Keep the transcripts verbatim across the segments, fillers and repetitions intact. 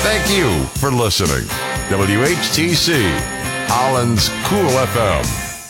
Thank you for listening. W H T C, Holland's Cool F M.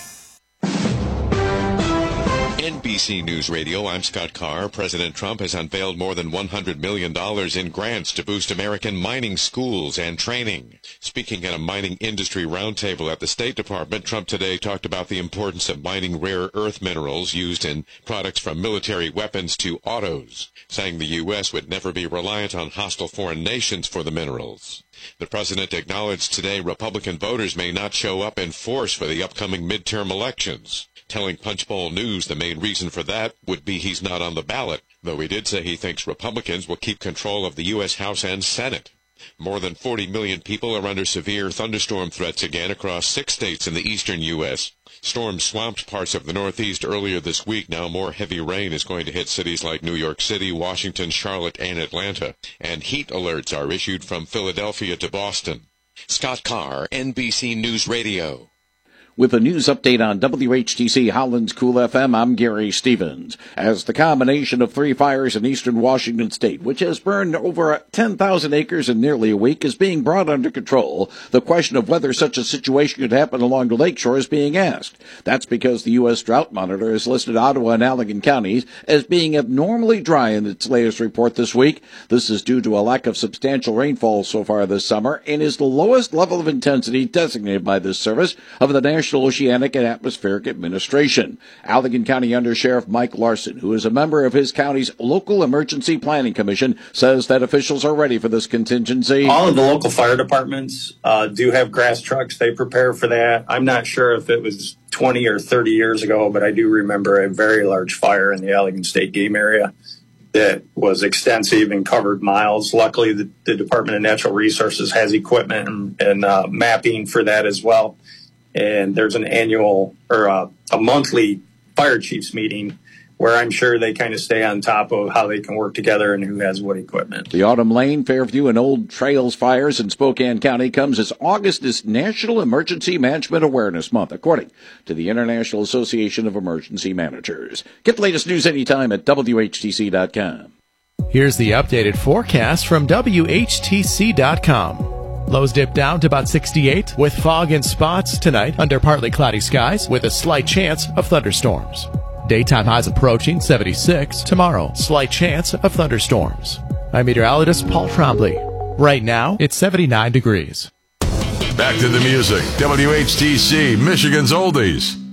N B C News Radio, I'm Scott Carr. President Trump has unveiled more than one hundred million dollars in grants to boost American mining schools and training. Speaking at a mining industry roundtable at the State Department, Trump today talked about the importance of mining rare earth minerals used in products from military weapons to autos, saying the U S would never be reliant on hostile foreign nations for the minerals. The president acknowledged today Republican voters may not show up in force for the upcoming midterm elections, telling Punchbowl News the main reason for that would be he's not on the ballot, though he did say he thinks Republicans will keep control of the U S House and Senate. More than forty million people are under severe thunderstorm threats again across six states in the eastern U S Storms swamped parts of the Northeast earlier this week. Now more heavy rain is going to hit cities like New York City, Washington, Charlotte, and Atlanta. And heat alerts are issued from Philadelphia to Boston. Scott Carr, N B C News Radio. With a news update on W H T C Holland's Cool F M, I'm Gary Stevens. As the combination of three fires in eastern Washington state, which has burned over ten thousand acres in nearly a week, is being brought under control, the question of whether such a situation could happen along the lakeshore is being asked. That's because the U S Drought Monitor has listed Ottawa and Allegan counties as being abnormally dry in its latest report this week. This is due to a lack of substantial rainfall so far this summer and is the lowest level of intensity designated by this service of the National Oceanic and Atmospheric Administration. Allegan County Under Sheriff Mike Larson, who is a member of his county's local emergency planning commission, says that officials are ready for this contingency. All of the local fire departments uh, do have grass trucks. They prepare for that. I'm not sure if it was twenty or thirty years ago, but I do remember a very large fire in the Allegan State Game area that was extensive and covered miles. Luckily, the, the Department of Natural Resources has equipment and, and uh, mapping for that as well. And there's an annual or a, a monthly fire chiefs meeting where I'm sure they kind of stay on top of how they can work together and who has what equipment. The Autumn Lane, Fairview, and Old Trails fires in Spokane County comes as August is National Emergency Management Awareness Month, according to the International Association of Emergency Managers. Get the latest news anytime at W H T C dot com. Here's the updated forecast from W H T C dot com. Lows dip down to about sixty-eight with fog and spots tonight under partly cloudy skies with a slight chance of thunderstorms. Daytime highs approaching seventy-six. Tomorrow, slight chance of thunderstorms. I'm meteorologist Paul Trombley. Right now, it's seventy-nine degrees. Back to the music. W H T C, Michigan's Oldies.